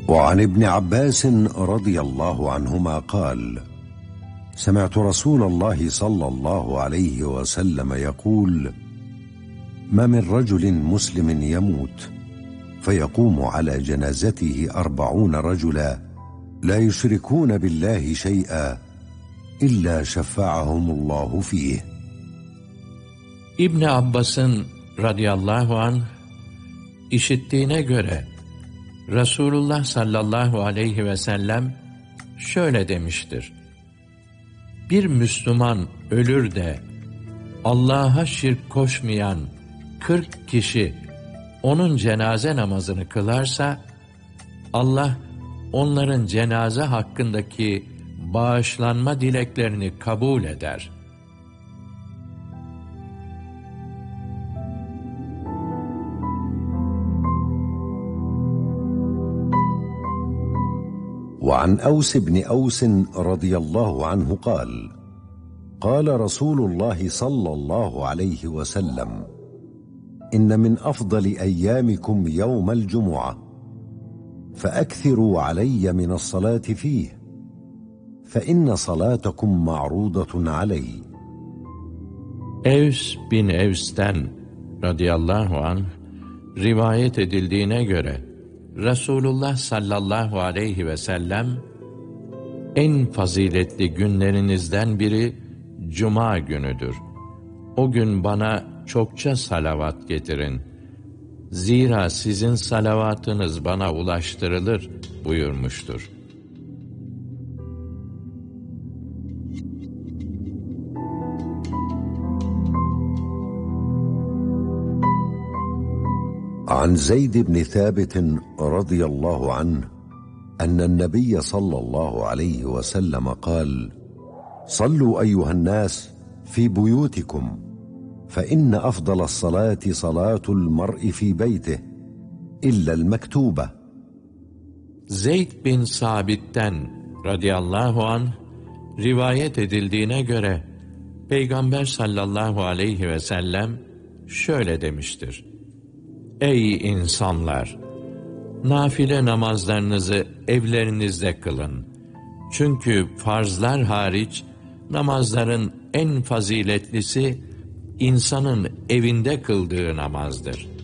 وعن ابن عباس رضي الله عنهما قال: سمعت رسول الله صلى الله عليه وسلم يقول: ما من رجل مسلم يموت فيقوم على جنازته 40 رجلا لا يشركون بالله شيئا إلا شفعهم الله فيه. İbn Abbas'ın radıyallahu anh işittiğine göre Resulullah sallallahu aleyhi ve sellem şöyle demiştir: bir Müslüman ölür de Allah'a şirk koşmayan 40 kişi onun cenaze namazını kılarsa, Allah onların cenaze hakkındaki bağışlanma dileklerini kabul eder. وعن أوس بن أوس رضي الله عنه قال: قال رسول الله صلى الله عليه وسلم: إن من أفضل أيامكم يوم الجمعة فأكثروا علي من الصلاة فيه فإن صلاتكم معروضة علي. Evs bin Evs'ten radıyallahu anh rivayet edildiğine göre Resulullah sallallahu aleyhi ve sellem, en faziletli günlerinizden biri Cuma günüdür. O gün bana çokça salavat getirin. Zira sizin salavatınız bana ulaştırılır buyurmuştur. عن زيد بن ثابت رضي الله عنه أن النبي صلى الله عليه وسلم قال: صلوا أيها الناس في بيوتكم فإن أفضل الصلاة صلاة المرء في بيته إلا المكتوبة. Zeyd bin Sabit'ten radıyallahu anh rivayet edildiğine göre Peygamber sallallahu aleyhi ve sellem şöyle demiştir: ey insanlar! Nafile namazlarınızı evlerinizde kılın. Çünkü farzlar hariç namazların en faziletlisi insanın evinde kıldığı namazdır.